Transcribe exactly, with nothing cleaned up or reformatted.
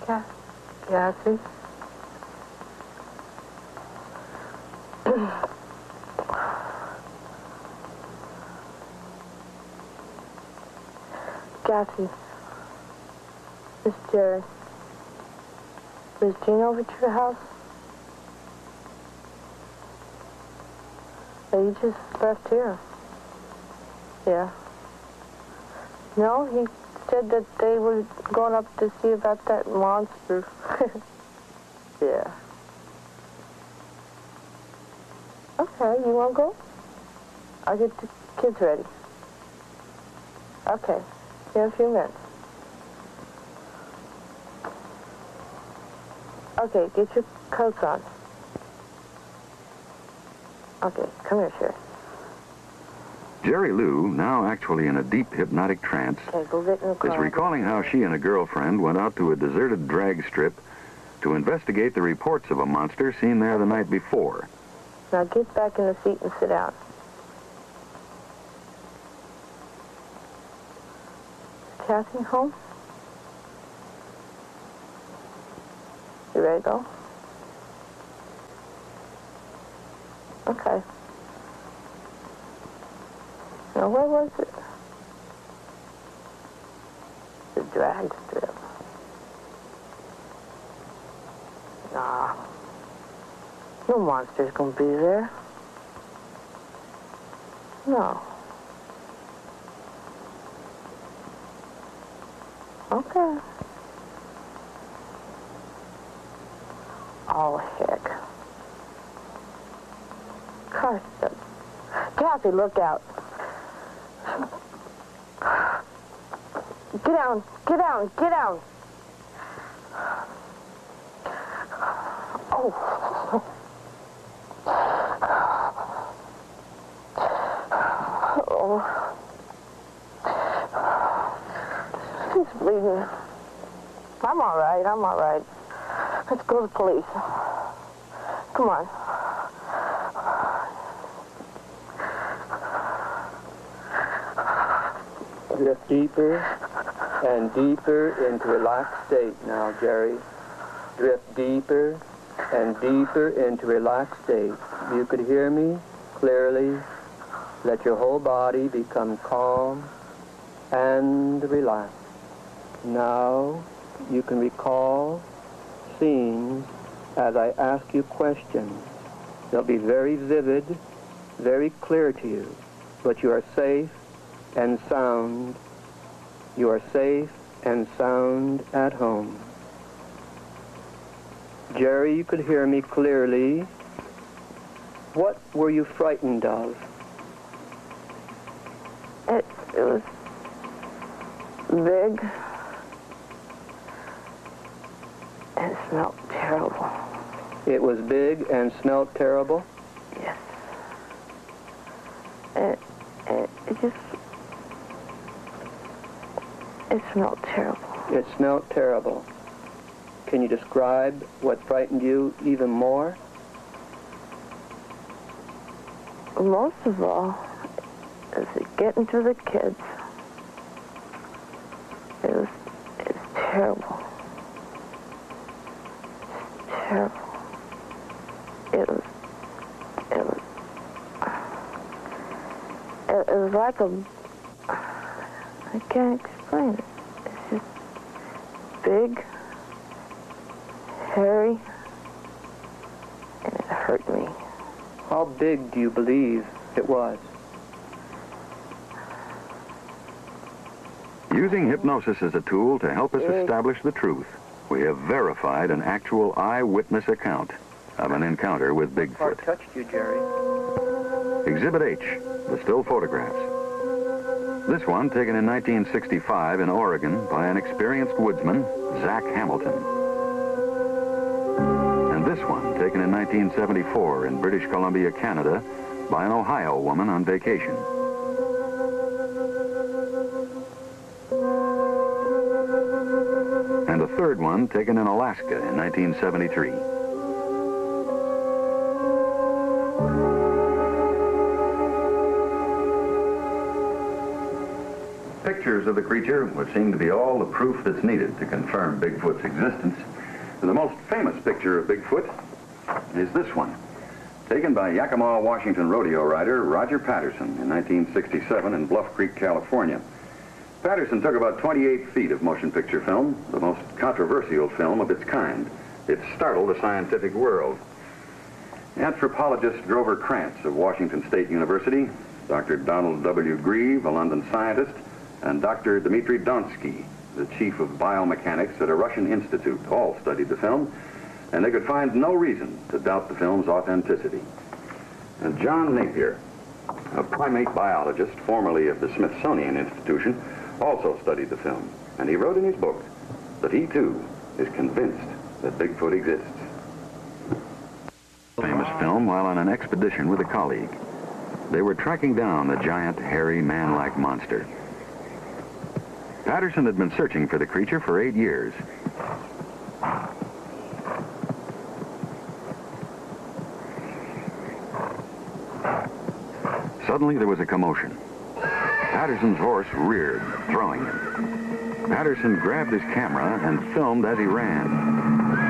Ca- Kathy? Kathy. This is Jerry. Is Gene over to the house? Yeah, he just left here. Yeah. No, he said that they were going up to see about that monster. Yeah. Okay, you want to go? I'll get the kids ready. Okay. See you in a few minutes. Okay, get your coats on. Okay, come here, Sherry. Jerry Lou, now actually in a deep hypnotic trance, Okay, go get in the car. is recalling how she and a girlfriend went out to a deserted drag strip to investigate the reports of a monster seen there the night before. Now get back in the seat and sit down. Is Kathy home? You ready to go? Okay. Now, where was it? The drag strip. Nah. No monster's gonna be there. No. Okay. Oh, heck. Carson. Kathy, look out. Get down, get down, get down. Oh. Oh. She's bleeding. I'm all right, I'm all right. Let's go to the police. Come on. Drift deeper and deeper into a relaxed state now, Jerry. Drift deeper and deeper into a relaxed state. You could hear me clearly. Let your whole body become calm and relaxed. Now you can recall scenes as I ask you questions. They'll be very vivid, very clear to you, but you are safe and sound. You are safe and sound at home. Jerry, you could hear me clearly. What were you frightened of? It, it was big. And it smelled terrible. It was big and smelled terrible? Yes. It, it, it just... It smelled terrible. It smelled terrible. Can you describe what frightened you even more? Most of all, is it getting to the kids. It was, it was terrible. Terrible. It was, it was, it, it was like a, I can't explain it. It's just big, hairy, and it hurt me. How big do you believe it was? Using hypnosis as a tool to help us establish the truth, we have verified an actual eyewitness account of an encounter with What Bigfoot. touched you, Jerry? Exhibit H, the still photographs. This one taken in nineteen sixty-five in Oregon by an experienced woodsman, Zach Hamilton. And this one taken in nineteen seventy-four in British Columbia, Canada, by an Ohio woman on vacation. And a third one taken in Alaska in nineteen seventy-three. pictures of the creature would seem to be all the proof that's needed to confirm Bigfoot's existence. The most famous picture of Bigfoot is this one, taken by Yakima, Washington rodeo rider Roger Patterson in nineteen sixty-seven in Bluff Creek, California. Patterson took about twenty-eight feet of motion picture film, the most controversial film of its kind. It startled the scientific world. Anthropologist Grover Krantz of Washington State University, Doctor Donald W. Grieve, a London scientist, and Doctor Dmitry Donsky, the chief of biomechanics at a Russian institute, all studied the film, and they could find no reason to doubt the film's authenticity. And John Napier, a primate biologist formerly of the Smithsonian Institution, also studied the film, and he wrote in his book that he, too, is convinced that Bigfoot exists. Famous film while on an expedition with a colleague. They were tracking down the giant, hairy, man-like monster. Patterson had been searching for the creature for eight years. Suddenly, there was a commotion. Patterson's horse reared, throwing him. Patterson grabbed his camera and filmed as he ran.